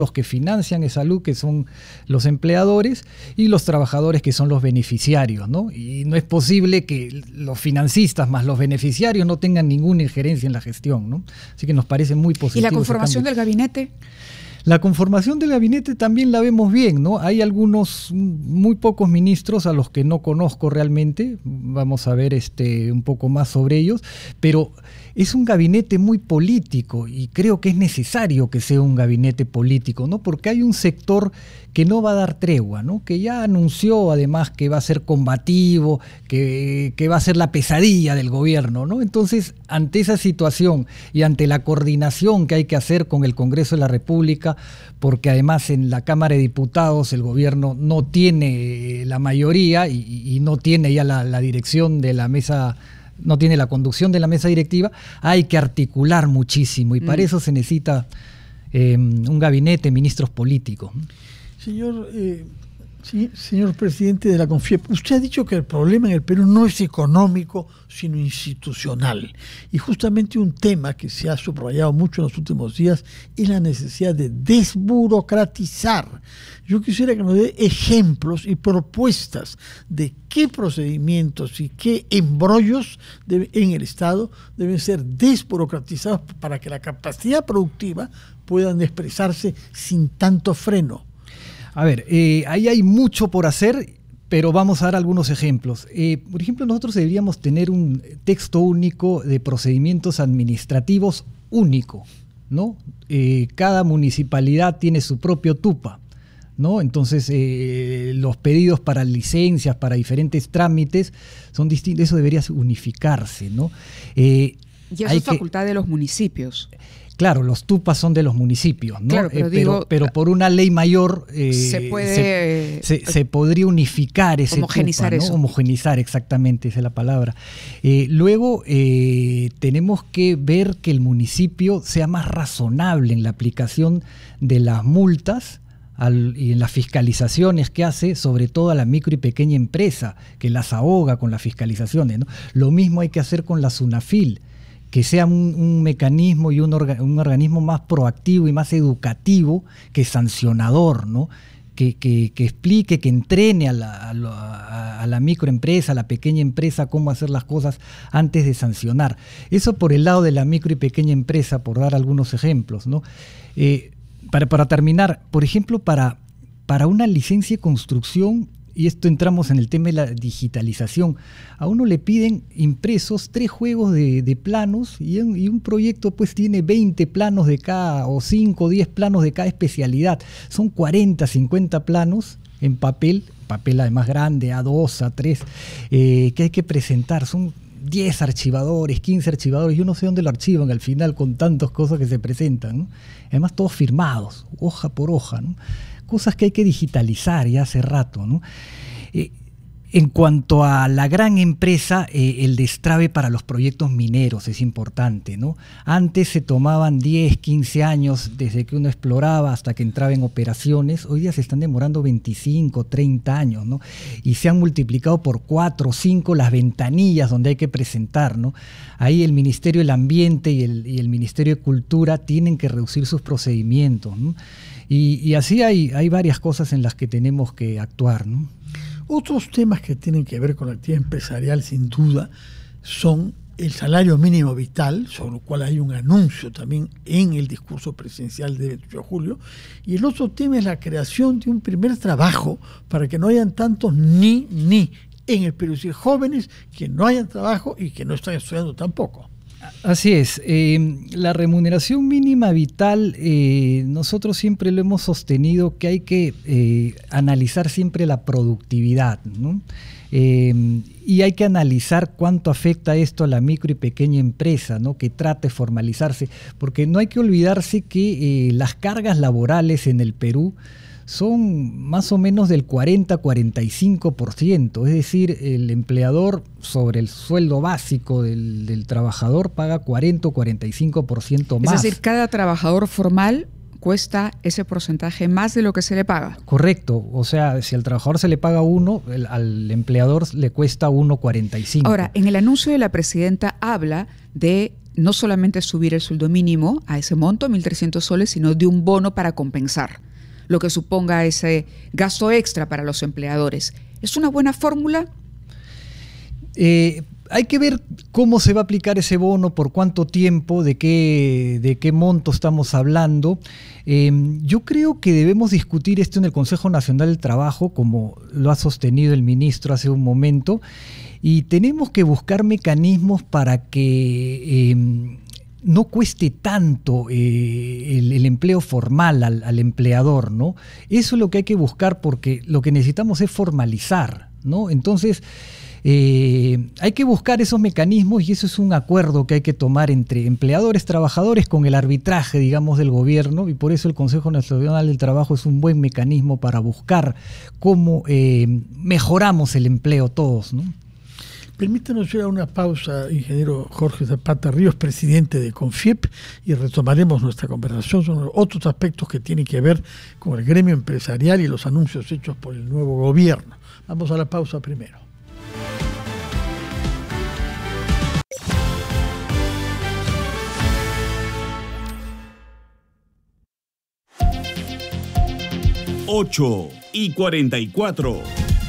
los que financian esa luz, que son los empleadores, y los trabajadores, que son los beneficiarios, ¿no? Y no es posible que los financistas más los beneficiarios no tengan ninguna injerencia en la gestión, ¿no? Así que nos parece muy positivo. ¿Y la conformación del gabinete? La conformación del gabinete también la vemos bien, ¿no? Hay algunos, muy pocos ministros a los que no conozco realmente, vamos a ver un poco más sobre ellos, pero es un gabinete muy político y creo que es necesario que sea un gabinete político, ¿no? Porque hay un sector que no va a dar tregua, ¿no? Que ya anunció además que va a ser combativo, que va a ser la pesadilla del gobierno, ¿no? Entonces, ante esa situación y ante la coordinación que hay que hacer con el Congreso de la República, porque además en la Cámara de Diputados el gobierno no tiene la mayoría y no tiene ya la dirección de la mesa, no tiene la conducción de la mesa directiva, hay que articular muchísimo y para eso se necesita un gabinete, ministros políticos. Señor presidente de la CONFIEP, usted ha dicho que el problema en el Perú no es económico, sino institucional. Y justamente un tema que se ha subrayado mucho en los últimos días es la necesidad de desburocratizar. Yo quisiera que nos dé ejemplos y propuestas de qué procedimientos y qué embrollos en el Estado deben ser desburocratizados para que la capacidad productiva pueda expresarse sin tanto freno. A ver, ahí hay mucho por hacer, pero vamos a dar algunos ejemplos. Por ejemplo, nosotros deberíamos tener un texto único de procedimientos administrativos único, ¿no? Cada municipalidad tiene su propio TUPA, ¿no? Entonces, los pedidos para licencias, para diferentes trámites, son distintos. Eso debería unificarse, ¿no? Y eso es facultad de los municipios. Claro, los TUPAs son de los municipios, ¿no? Claro, pero por una ley mayor se podría unificar ese homogenizar TUPA, ¿no? eso. Homogenizar, exactamente, esa es la palabra. Luego tenemos que ver que el municipio sea más razonable en la aplicación de las multas y en las fiscalizaciones que hace, sobre todo a la micro y pequeña empresa, que las ahoga con las fiscalizaciones, ¿no? Lo mismo hay que hacer con la SUNAFIL, que sea un mecanismo y un organismo más proactivo y más educativo que sancionador, ¿no? Que explique, que entrene a la microempresa, a la pequeña empresa, cómo hacer las cosas antes de sancionar. Eso por el lado de la micro y pequeña empresa, por dar algunos ejemplos, ¿no? Para terminar, por ejemplo, para una licencia de construcción, y esto entramos en el tema de la digitalización, a uno le piden impresos 3 juegos de planos y un proyecto pues tiene 20 planos de cada, o 5 o 10 planos de cada especialidad. Son 40, 50 planos en papel además grande, A2, A3, que hay que presentar. Son 10 archivadores, 15 archivadores, yo no sé dónde lo archivan al final con tantas cosas que se presentan, ¿no? Además todos firmados, hoja por hoja, ¿no? Cosas que hay que digitalizar ya hace rato, ¿no? En cuanto a la gran empresa, el destrave para los proyectos mineros es importante, ¿no? Antes se tomaban 10, 15 años desde que uno exploraba hasta que entraba en operaciones. Hoy día se están demorando 25, 30 años, ¿no? Y se han multiplicado por 4 o 5 las ventanillas donde hay que presentar, ¿no? Ahí el Ministerio del Ambiente y el Ministerio de Cultura tienen que reducir sus procedimientos, ¿no? Y así hay varias cosas en las que tenemos que actuar, ¿no? Otros temas que tienen que ver con la actividad empresarial, sin duda, son el salario mínimo vital, sobre lo cual hay un anuncio también en el discurso presidencial de 28 de julio, y el otro tema es la creación de un primer trabajo para que no hayan tantos ni en el Perú, es decir, jóvenes que no hayan trabajo y que no están estudiando tampoco. Así es, la remuneración mínima vital, nosotros siempre lo hemos sostenido que hay que analizar siempre la productividad, ¿no? Y hay que analizar cuánto afecta esto a la micro y pequeña empresa, ¿no? Que trate de formalizarse, porque no hay que olvidarse que las cargas laborales en el Perú son más o menos del 40-45%, es decir, el empleador sobre el sueldo básico del trabajador paga 40 o 45% más. Es decir, cada trabajador formal cuesta ese porcentaje más de lo que se le paga. Correcto, o sea, si al trabajador se le paga 1, al empleador le cuesta 1,45. Ahora, en el anuncio de la presidenta habla de no solamente subir el sueldo mínimo a ese monto, 1.300 soles, sino de un bono para compensar lo que suponga ese gasto extra para los empleadores. ¿Es una buena fórmula? Hay que ver cómo se va a aplicar ese bono, por cuánto tiempo, de qué monto estamos hablando. Yo creo que debemos discutir esto en el Consejo Nacional del Trabajo, como lo ha sostenido el ministro hace un momento, y tenemos que buscar mecanismos para que no cueste tanto el empleo formal al empleador, ¿no? Eso es lo que hay que buscar, porque lo que necesitamos es formalizar, ¿no? Entonces, hay que buscar esos mecanismos, y eso es un acuerdo que hay que tomar entre empleadores, trabajadores, con el arbitraje, digamos, del gobierno, y por eso el Consejo Nacional del Trabajo es un buen mecanismo para buscar cómo mejoramos el empleo todos, ¿no? Permítanos ir a una pausa, ingeniero Jorge Zapata Ríos, presidente de CONFIEP, y retomaremos nuestra conversación sobre otros aspectos que tienen que ver con el gremio empresarial y los anuncios hechos por el nuevo gobierno. Vamos a la pausa primero. Ocho y 44.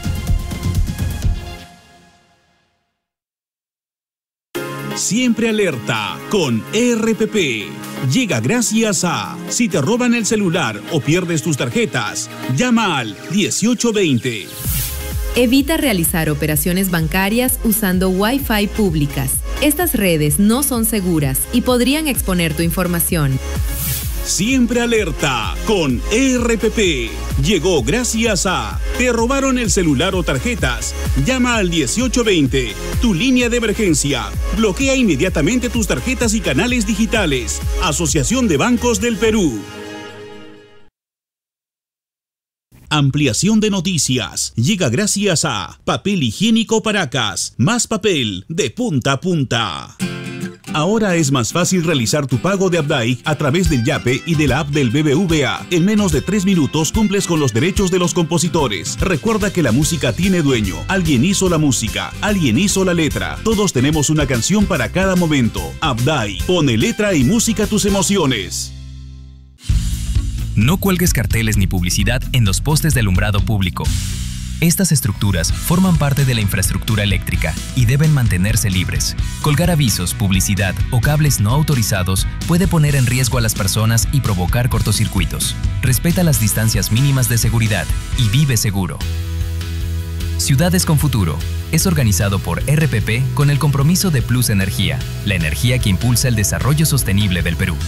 Siempre alerta con RPP. Llega gracias a: si te roban el celular o pierdes tus tarjetas, llama al 1820. Evita realizar operaciones bancarias usando Wi-Fi públicas. Estas redes no son seguras y podrían exponer tu información. Siempre alerta con RPP. Llegó gracias a: ¿te robaron el celular o tarjetas? Llama al 1820, tu línea de emergencia. Bloquea inmediatamente tus tarjetas y canales digitales. Asociación de Bancos del Perú. Ampliación de noticias. Llega gracias a Papel Higiénico Paracas. Más papel de punta a punta. Ahora es más fácil realizar tu pago de Abdai a través del Yape y de la app del BBVA. En menos de 3 minutos cumples con los derechos de los compositores. Recuerda que la música tiene dueño. Alguien hizo la música, alguien hizo la letra. Todos tenemos una canción para cada momento. Abdai, pone letra y música a tus emociones. No cuelgues carteles ni publicidad en los postes de alumbrado público. Estas estructuras forman parte de la infraestructura eléctrica y deben mantenerse libres. Colgar avisos, publicidad o cables no autorizados puede poner en riesgo a las personas y provocar cortocircuitos. Respeta las distancias mínimas de seguridad y vive seguro. Ciudades con Futuro es organizado por RPP con el compromiso de Plus Energía, la energía que impulsa el desarrollo sostenible del Perú.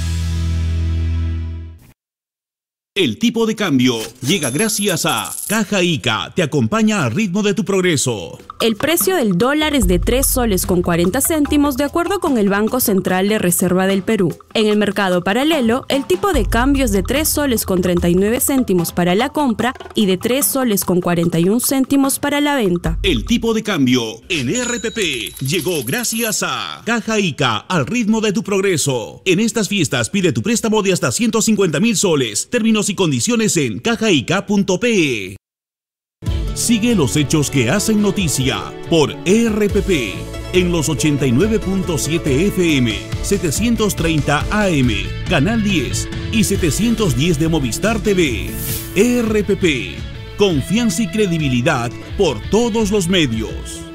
El tipo de cambio llega gracias a Caja Ica, te acompaña al ritmo de tu progreso. El precio del dólar es de 3 soles con 40 céntimos de acuerdo con el Banco Central de Reserva del Perú. En el mercado paralelo, el tipo de cambio es de 3 soles con 39 céntimos para la compra y de 3 soles con 41 céntimos para la venta. El tipo de cambio en RPP llegó gracias a Caja Ica, al ritmo de tu progreso. En estas fiestas pide tu préstamo de hasta 150,000 soles. Términos y condiciones en cajaica.pe. Sigue los hechos que hacen noticia por RPP en los 89.7 FM, 730 AM, Canal 10 y 710 de Movistar TV. RPP, confianza y credibilidad por todos los medios.